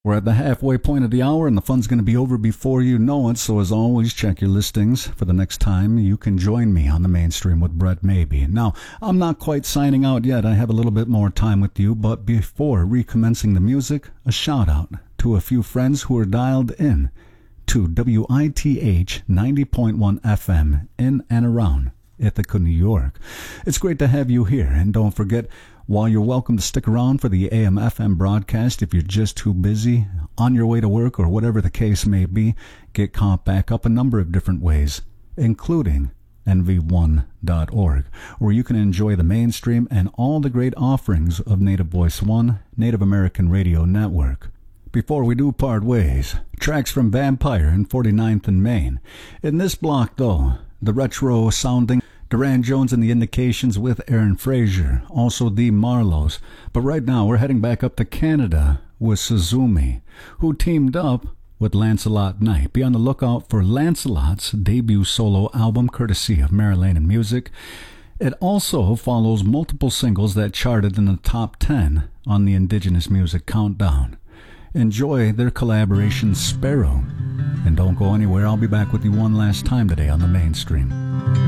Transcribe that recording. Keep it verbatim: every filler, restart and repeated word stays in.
We're at the halfway point of the hour, and the fun's going to be over before you know it, so as always, check your listings for the next time you can join me on the Mainstream with Brett Maybe. Now, I'm not quite signing out yet. I have a little bit more time with you, but before recommencing the music, a shout-out to a few friends who are dialed in to W I T H ninety point one F M in and around Ithaca, New York. It's great to have you here, and don't forget, while you're welcome to stick around for the A M F M broadcast, if you're just too busy, on your way to work, or whatever the case may be, get caught back up a number of different ways, including N V one dot org, where you can enjoy the Mainstream and all the great offerings of Native Voice One, Native American Radio Network. Before we do part ways, tracks from Vampire and forty-ninth and Main. In this block, though, the retro-sounding Duran Jones and the Indications with Aaron Frazier, also the Marlows. But right now, we're heading back up to Canada with Suzumi, who teamed up with Lancelot Knight. Be on the lookout for Lancelot's debut solo album, courtesy of Marilyn Music. It also follows multiple singles that charted in the top ten on the Indigenous Music Countdown. Enjoy their collaboration, Sparrow. And don't go anywhere. I'll be back with you one last time today on the Mainstream.